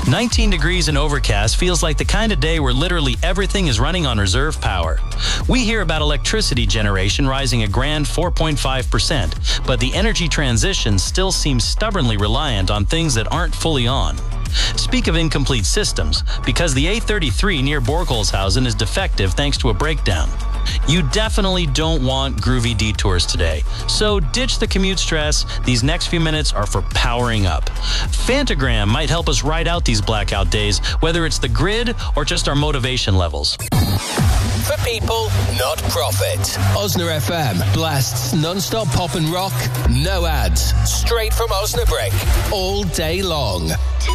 19 degrees and overcast feels like the kind of day where literally everything is running on reserve power. We hear about electricity generation rising a grand 4.5%, but the energy transition still seems stubbornly reliant on things that aren't fully on. Speak of incomplete systems, because the A33 near Borgholzhausen is defective thanks to a breakdown. You definitely don't want groovy detours today, so ditch the commute stress. These next few minutes are for powering up. Fantagram might help us ride out these blackout days, whether it's the grid or just our motivation levels. For people, not profit. Osna FM blasts non-stop pop and rock, no ads, straight from Osnabrück, all day long.